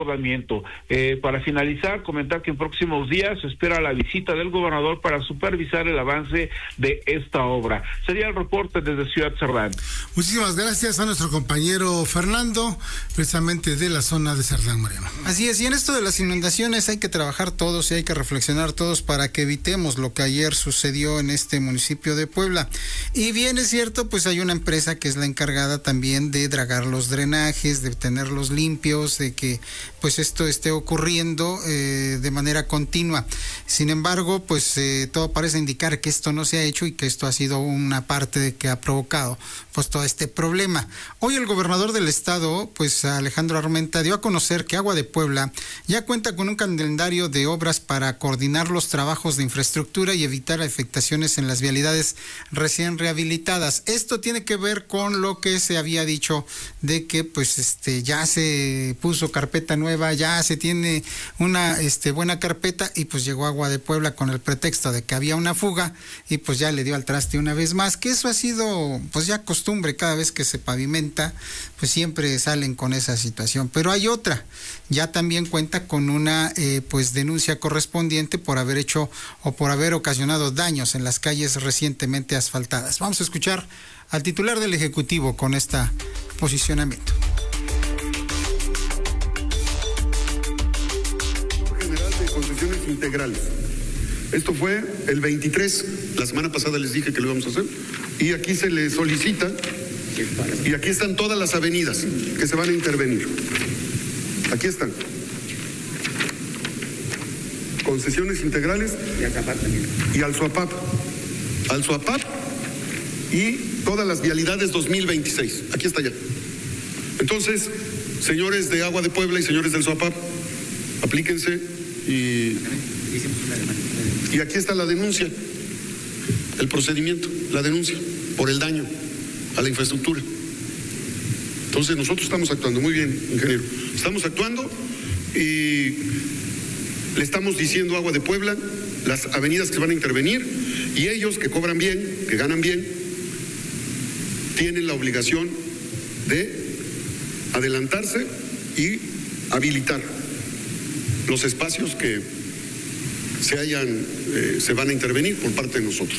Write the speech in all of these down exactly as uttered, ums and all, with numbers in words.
Eh, para finalizar, comentar que en próximos días se espera la visita del gobernador para supervisar el avance de esta obra. Sería el reporte desde Ciudad Cerdán. Muchísimas gracias a nuestro compañero Fernando, precisamente de la zona de Cerdán, Mariano. Así es, y en esto de las inundaciones hay que trabajar todos y hay que reflexionar todos para que evitemos lo que ayer sucedió en este municipio de Puebla. Y bien es cierto, pues hay una empresa que es la encargada también de dragar los drenajes, de tenerlos limpios, de que pues esto esté ocurriendo eh, de manera continua. Sin embargo, pues eh, todo parece indicar que esto no se ha hecho y que esto ha sido una parte de que ha provocado pues todo este problema. Hoy el gobernador del estado, pues Alejandro Armenta, dio a conocer que Agua de Puebla ya cuenta con un calendario de obras para coordinar los trabajos de infraestructura y evitar afectaciones en las vialidades recién rehabilitadas. Esto tiene que ver con lo que se había dicho de que pues este ya se puso carpeta nueva, ya se tiene una este buena carpeta y pues llegó Agua de Puebla con el pretexto de que había una fuga y pues ya le dio al traste una vez más, que eso ha sido pues ya costumbre, cada vez que se pavimenta pues siempre salen con esa situación. Pero hay otra, ya también cuenta con una eh, pues denuncia correspondiente por haber hecho o por haber ocasionado daños en las calles recientemente asfaltadas. Vamos a escuchar al titular del Ejecutivo con este posicionamiento. General de Concesiones Integrales. Esto fue el veintitrés, la semana pasada les dije que lo íbamos a hacer, y aquí se le solicita, y aquí están todas las avenidas que se van a intervenir. Aquí están. Concesiones Integrales y Alzuapap. Alzuapap y todas las vialidades dos mil veintiséis. Aquí está ya. Entonces, señores de Agua de Puebla y señores del Alzuapap, aplíquense y... Y aquí está la denuncia, el procedimiento, la denuncia por el daño a la infraestructura. Entonces nosotros estamos actuando, muy bien, ingeniero, estamos actuando y le estamos diciendo a Agua de Puebla las avenidas que van a intervenir y ellos que cobran bien, que ganan bien, tienen la obligación de adelantarse y habilitar los espacios que se hayan, eh, se van a intervenir por parte de nosotros.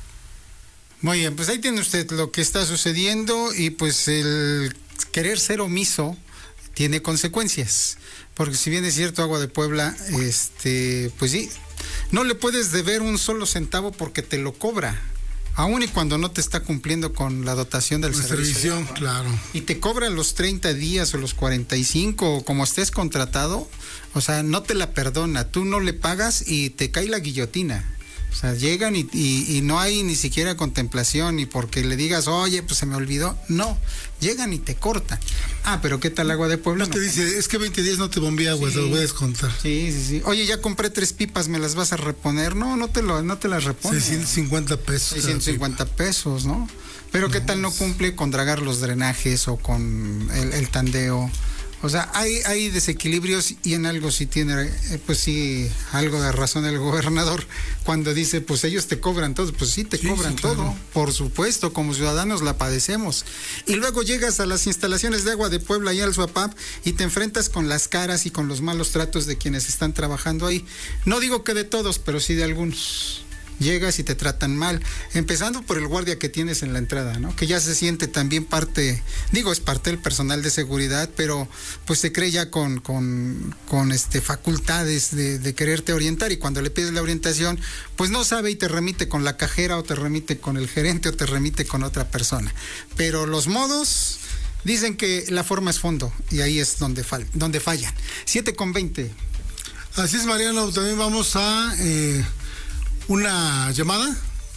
Muy bien, pues ahí tiene usted lo que está sucediendo y pues el querer ser omiso tiene consecuencias, porque si bien es cierto Agua de Puebla, este, pues sí, no le puedes deber un solo centavo porque te lo cobra, aun y cuando no te está cumpliendo con la dotación del servicio. Servicio, claro. Y te cobran los treinta días o los cuarenta y cinco o como estés contratado, o sea, no te la perdona, tú no le pagas y te cae la guillotina. O sea, llegan y, y, y no hay ni siquiera contemplación, ni porque le digas, oye, pues se me olvidó. No, llegan y te cortan. Ah, pero ¿qué tal Agua de Puebla? No te dice, es que veinte días no te bombea agua, sí, te lo voy a descontar. Sí, sí, sí. Oye, ya compré tres pipas, ¿me las vas a reponer? No, no te, lo, no te las repones. seiscientos cincuenta pesos. seiscientos cincuenta pesos, ¿no? Pero no, ¿qué tal no cumple con dragar los drenajes o con el, el tandeo? O sea, hay, hay desequilibrios y en algo sí tiene, eh, pues sí, algo de razón el gobernador cuando dice, pues ellos te cobran todo, pues sí, te sí, cobran sí, todo, claro. Por supuesto, como ciudadanos la padecemos. Y luego llegas a las instalaciones de Agua de Puebla y al Alzuapap y te enfrentas con las caras y con los malos tratos de quienes están trabajando ahí. No digo que de todos, pero sí de algunos. Llegas y te tratan mal, empezando por el guardia que tienes en la entrada, ¿no? Que ya se siente también parte, digo, es parte del personal de seguridad, pero pues se cree ya con, con, con este facultades de, de quererte orientar, y cuando le pides la orientación, pues no sabe y te remite con la cajera o te remite con el gerente o te remite con otra persona. Pero los modos, dicen que la forma es fondo y ahí es donde, fall, donde fallan. siete con veinte. Así es, Mariano, también vamos a... Eh... una llamada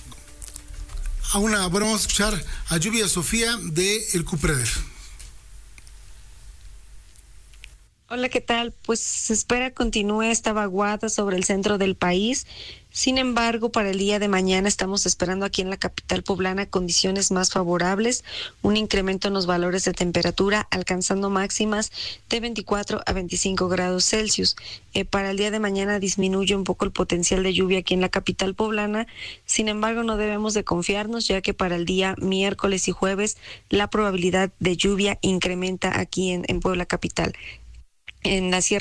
a una, bueno, vamos a escuchar a Lluvia Sofía de El Cupreder. Hola, ¿qué tal? Pues se espera continúe esta vaguada sobre el centro del país. Sin embargo, para el día de mañana estamos esperando aquí en la capital poblana condiciones más favorables, un incremento en los valores de temperatura, alcanzando máximas de veinticuatro a veinticinco grados Celsius. Eh, para el día de mañana disminuye un poco el potencial de lluvia aquí en la capital poblana. Sin embargo, no debemos de confiarnos, ya que para el día miércoles y jueves la probabilidad de lluvia incrementa aquí en, en Puebla capital. en la Sierra